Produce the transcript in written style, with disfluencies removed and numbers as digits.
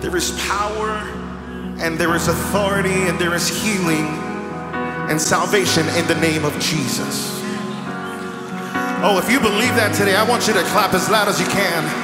There is power and there is authority and there is healing and salvation in the name of Jesus. Oh, if you believe that today, I want you to clap as loud as you can.